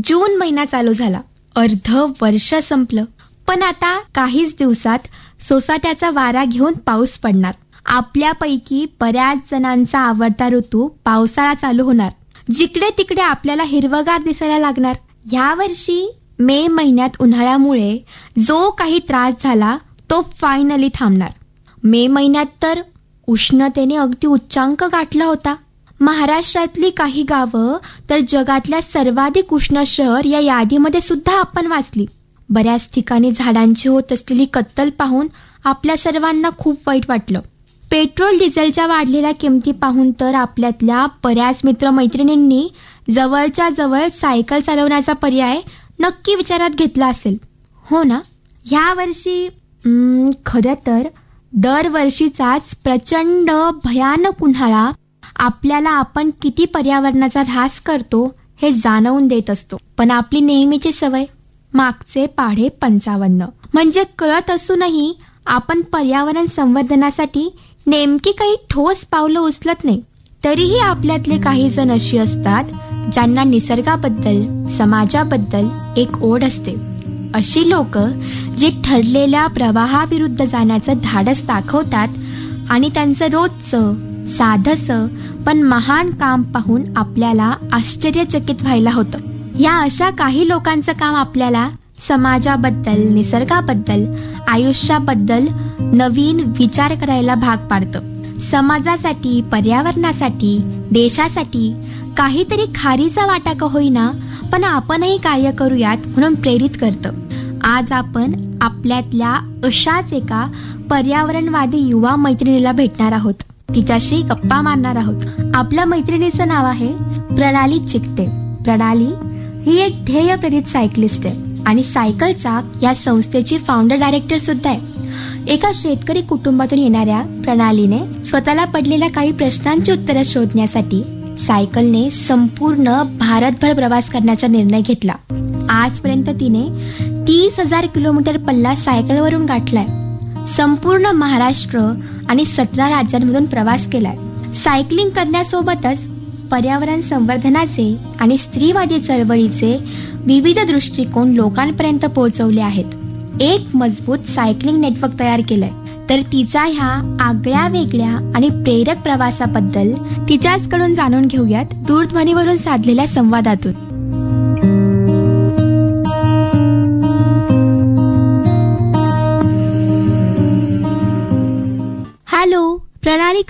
जून महिना चालू झाला, अर्ध वर्ष संपलं. पण आता काहीच दिवसात सोसाट्याचा वारा घेऊन पाऊस पडणार. आपल्यापैकी बऱ्याच जणांचा आवडता ऋतू पावसाळा चालू होणार. जिकडे तिकडे आपल्याला हिरवगार दिसायला लागणार. यावर्षी मे महिन्यात उन्हाळ्यामुळे जो काही त्रास झाला तो फायनली थांबणार. मे महिन्यात तर उष्णतेने अगदी उच्चांक गाठला होता. महाराष्ट्रातली काही गावं तर जगातल्या सर्वाधिक उष्ण शहर या यादीमध्ये सुद्धा आपण वाचली. बऱ्याच ठिकाणी झाडांची होत असलेली कत्तल पाहून आपल्या सर्वांना खूप वाईट वाटलं. पेट्रोल डिझेलच्या वाढलेल्या किमती पाहून तर आपल्यातल्या बऱ्याच मित्रमैत्रिणींनी जवळच्या जवळ सायकल चालवण्याचा पर्याय नक्की विचारात घेतला असेल, हो ना? ह्या वर्षी खरं तर दरवर्षीचाच प्रचंड भयानक उन्हाळा आपल्याला आपण किती पर्यावरणाचा ऱ्हास करतो हे जाणवून देत असतो. पण आपली नेहमीची सवय, मागचे पाढे 55, म्हणजे कळत असूनही आपण पर्यावरण संवर्धनासाठी नेमकी काही ठोस पावलं उचलत नाही. तरीही आपल्यातले काही जण अशी असतात ज्यांना निसर्गाबद्दल, समाजाबद्दल एक ओढ असते. अशी लोक जे ठरलेल्या प्रवाहाविरुद्ध जाण्याचं धाडस दाखवतात आणि त्यांचं रोजचं साधंसं पण महान काम पाहून आपल्याला आश्चर्यचकित व्हायला होतं. या अशा काही लोकांचं काम आपल्याला समाजाबद्दल, निसर्गाबद्दल, आयुष्याबद्दल नवीन विचार करायला भाग पाडतं. समाजासाठी, पर्यावरणासाठी, देशासाठी काहीतरी खारीचा वाटा का होईना पण आपणही कार्य करूयात म्हणून प्रेरित करतं. आज आपण आपल्यातल्या अशाच एका पर्यावरणवादी युवा मैत्रिणीला भेटणार आहोत. तिच्याशी गप्पा मारणार आहोत. आपल्या मैत्रिणीचं नाव आहे प्रणाली चिकटे. प्रणाली ही एक ध्येय प्रेरित सायकलिस्ट आहे आणि सायकल चाक या संस्थेची फाउंडर डायरेक्टर सुद्धा आहे. एका शेतकरी कुटुंबातून येणाऱ्या प्रणालीने स्वतःला पडलेल्या काही प्रश्नांची उत्तरं शोधण्यासाठी सायकलने संपूर्ण भारतभर प्रवास करण्याचा निर्णय घेतला. आजपर्यंत तिने 30,000 किलोमीटर पल्ला सायकलवरून गाठलाय. संपूर्ण महाराष्ट्र आणि 17 राज्यांमधून प्रवास केलाय. सायकलिंग करण्यासोबतच पर्यावरण संवर्धनाचे आणि स्त्रीवादी चळवळीचे विविध दृष्टिकोन लोकांपर्यंत पोहोचवले आहेत. एक मजबूत सायकलिंग नेटवर्क तयार केलंय. तर तिच्या ह्या आगळ्या वेगळ्या आणि प्रेरक प्रवासाबद्दल तिच्याचकडून जाणून घेऊयात दूरध्वनीवरून साधलेल्या संवादातून. हॅलो प्रणाली,